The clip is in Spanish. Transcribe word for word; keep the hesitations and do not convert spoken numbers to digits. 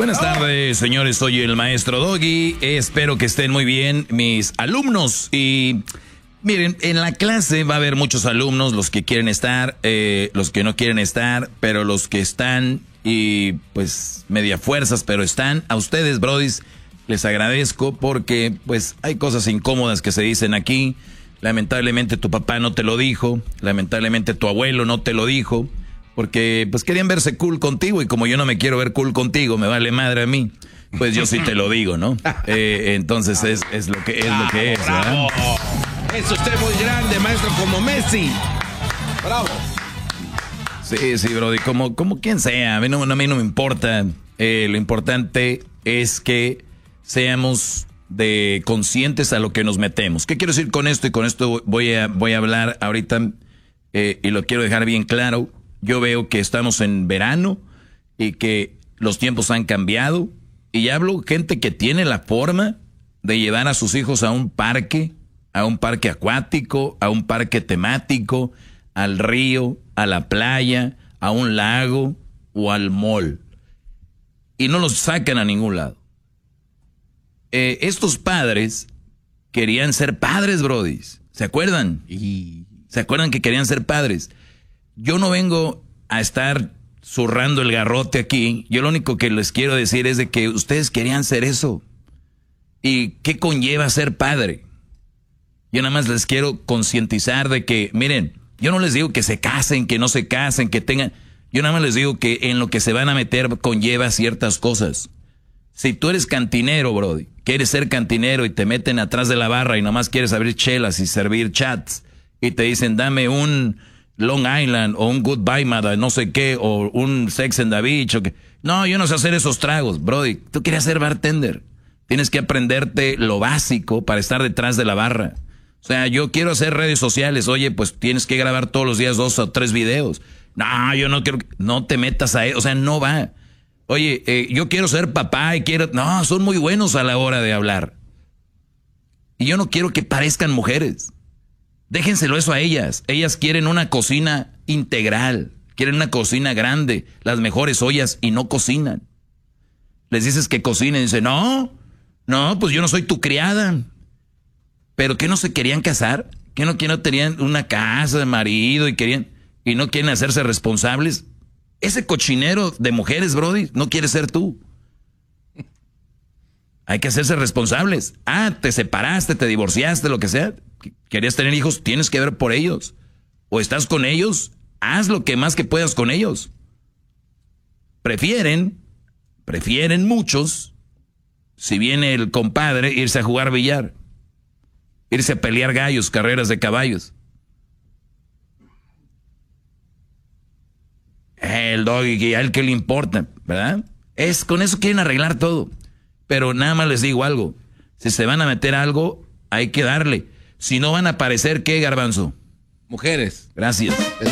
Buenas tardes, señores. Soy el maestro Doggy. Espero que estén muy bien mis alumnos. Y miren, en la clase va a haber muchos alumnos, los que quieren estar, eh, los que no quieren estar, pero los que están y pues media fuerzas, pero están. A ustedes, brodis, les agradezco porque pues hay cosas incómodas que se dicen aquí. Lamentablemente tu papá no te lo dijo, lamentablemente tu abuelo no te lo dijo. Porque pues querían verse cool contigo y como yo no me quiero ver cool contigo, me vale madre a mí, pues yo sí te lo digo, ¿no? Eh, entonces es, es lo que es lo que es, ¿verdad? Es usted muy grande, maestro, como Messi. Bravo. Sí, sí, brody, como, como quien sea, a mí no, a mí no me importa. Eh, lo importante es que seamos de conscientes a lo que nos metemos. ¿Qué quiero decir con esto? Y con esto voy a, voy a hablar ahorita eh, y lo quiero dejar bien claro. Yo veo que estamos en verano y que los tiempos han cambiado. Y hablo gente que tiene la forma de llevar a sus hijos a un parque, a un parque acuático, a un parque temático, al río, a la playa, a un lago o al mall. Y no los sacan a ningún lado. Eh, estos padres querían ser padres, brodis. ¿Se acuerdan? ¿Se acuerdan que querían ser padres? Yo no vengo a estar zurrando el garrote aquí. Yo lo único que les quiero decir es de que ustedes querían ser eso. ¿Y qué conlleva ser padre? Yo nada más les quiero concientizar de que, miren, yo no les digo que se casen, que no se casen, que tengan... Yo nada más les digo que en lo que se van a meter conlleva ciertas cosas. Si tú eres cantinero, brody, quieres ser cantinero y te meten atrás de la barra y nada más quieres abrir chelas y servir chats y te dicen, dame un... Long Island o un Goodbye Mother, no sé qué, o un Sex and the Beach, o que... No, yo no sé hacer esos tragos, brody. Tú querías ser bartender. Tienes que aprenderte lo básico para estar detrás de la barra. O sea, yo quiero hacer redes sociales. Oye, pues tienes que grabar todos los días dos o tres videos. No, yo no quiero... No te metas a eso, o sea, no va. Oye, eh, yo quiero ser papá y quiero... No, son muy buenos a la hora de hablar. Y yo no quiero que parezcan mujeres. Déjenselo eso a ellas. Ellas quieren una cocina integral. Quieren una cocina grande. Las mejores ollas y no cocinan. Les dices que cocinen y dicen, no, no, pues yo no soy tu criada. ¿Pero qué no se querían casar? ¿Qué no, que no tenían una casa de marido y querían y no quieren hacerse responsables? Ese cochinero de mujeres, brody, no quiere ser tú. Hay que hacerse responsables. Ah, te separaste, te divorciaste, lo que sea. Querías tener hijos, tienes que ver por ellos. O estás con ellos, haz lo que más que puedas con ellos. Prefieren, prefieren muchos, si viene el compadre, irse a jugar billar. Irse a pelear gallos, carreras de caballos. El doggy, a él qué le importa, ¿verdad? Es, con eso quieren arreglar todo. Pero nada más les digo algo. Si se van a meter algo, hay que darle. Si no van a aparecer, ¿qué, Garbanzo? Mujeres. Gracias.